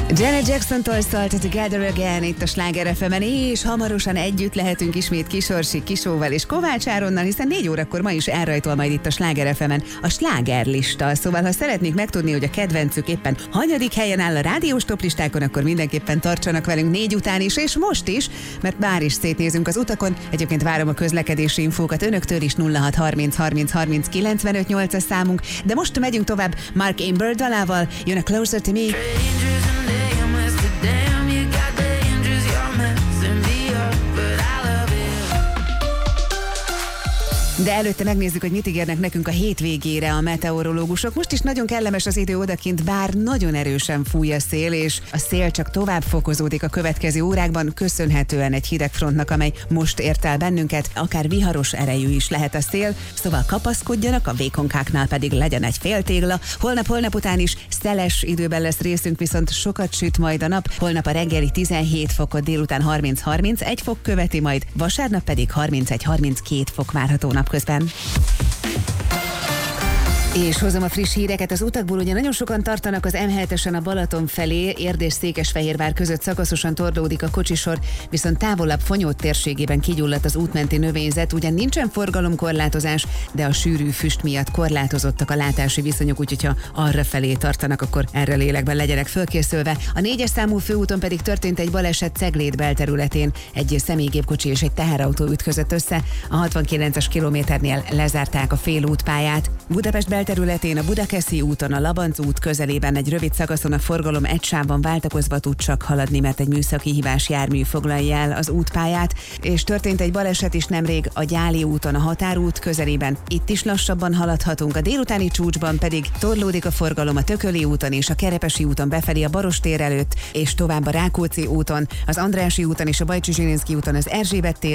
Janet Jackson-tól szólt a Together Again itt a Sláger FM-en, és hamarosan együtt lehetünk ismét Kisorsi Kisóval és Kovács Áronnal, hiszen 4 órakor ma is elrajtol majd itt a Sláger FM-en a slágerlista. Szóval, ha szeretnék megtudni, hogy a kedvencük éppen hanyadik helyen áll a rádiós toplistákon, akkor mindenképpen tartsanak velünk 4 után is, és most is, mert már is szétnézünk az utakon. Egyébként várom a közlekedési infókat önöktől is. 06 30 30 30 95 8 a számunk, de most megyünk tovább Mark Amber dalával, jön a Closer to Me. De előtte megnézzük, hogy mit ígérnek nekünk a hétvégére a meteorológusok. Most is nagyon kellemes az idő odakint, bár nagyon erősen fúj a szél, és a szél csak tovább fokozódik a következő órákban, köszönhetően egy hidegfrontnak, amely most ért el bennünket, akár viharos erejű is lehet a szél, szóval kapaszkodjanak, a vékonkáknál pedig legyen egy féltégla. Holnap után is szeles időben lesz részünk, viszont sokat süt majd a nap. Holnap a reggeli 17 fokot, délután 30-31 fok követi majd, vasárnap pedig 31-32 fok várható napközben. És hozom a friss híreket az utakból, ugye nagyon sokan tartanak az M7-esen a Balaton felé, Érd és Székesfehérvár között szakaszosan torlódik a kocsisor, viszont távolabb Fonyód térségében kigyulladt az útmenti növényzet, ugyan nincsen forgalomkorlátozás, de a sűrű füst miatt korlátozottak a látási viszonyok, úgyhogy ha arra felé tartanak, akkor erre lélekben legyenek fölkészülve. A 4-es számú főúton pedig történt egy baleset Cegléd belterületén, egy személygépkocsi és egy teherautó ütközött össze, a 69-es kilométernél lezárták a félútpályát. Budapest belterületén a Budakeszi úton, a Labanc út közelében egy rövid szakaszon a forgalom egy sávban váltakozva tud csak haladni, mert egy műszaki hibás jármű foglalja el az útpályát, és történt egy baleset is nemrég a Gyáli úton, a Határút közelében. Itt is lassabban haladhatunk, a délutáni csúcsban pedig torlódik a forgalom a Tököli úton és a Kerepesi úton befelé a Barostér előtt, és tovább a Rákóczi úton, az Andrássy úton és a Bajcsy Zsilinszky úton az Erzsébet tér